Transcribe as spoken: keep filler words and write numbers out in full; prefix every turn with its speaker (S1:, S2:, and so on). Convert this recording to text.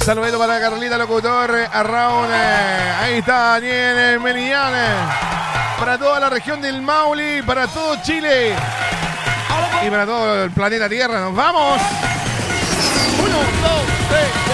S1: Saludito para Carlita Locutor, a Raúl, eh, ahí está Daniel Melián, para toda la región del Maule, para todo Chile y para todo el planeta Tierra. ¡Nos vamos! Uno, dos, tres,